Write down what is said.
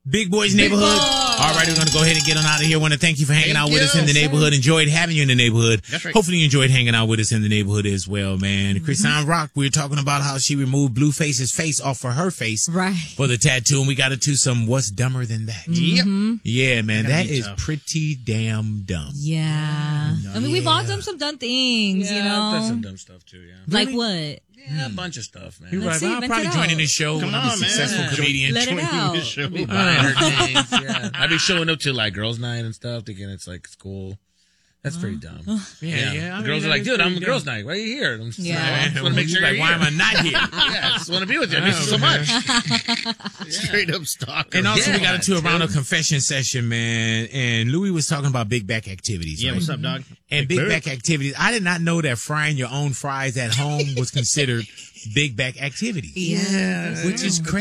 Big Boys Neighborhood. All right, we're going to go ahead and get on out of here. I want to thank you for hanging out with us in the neighborhood. Enjoyed having you in the neighborhood. That's right. Hopefully you enjoyed hanging out with us in the neighborhood as well, man. Christine Rock, we were talking about how she removed Blueface's face off of her face for the tattoo, and we got into some What's Dumber Than That. Yep. Yeah, man, that is pretty damn dumb. Yeah. I mean, we've all done some dumb things, you know? I've done some dumb stuff too, yeah. Like what? Yeah, a bunch of stuff, man. You're right. I'll probably join in this show. Come I'm a on, successful man. comedian. Let it out. Be buying her things, yeah. I'd be showing up to like girls' night and stuff, thinking it's like school. That's pretty dumb. Yeah. The girls are like, dude, I'm girls' night. Why are you here? I'm just Yeah. I just want to make sure like, you're why here. am I not here? Yeah, I just want to be with you. I miss you so much. Straight up stalker. And also, Yeah. we got into a round of confession session, man. And Louis was talking about big back activities. Yeah, right? what's up, dog? And big back activities. I did not know that frying your own fries at home was considered big back activity. Yeah. Which is crazy.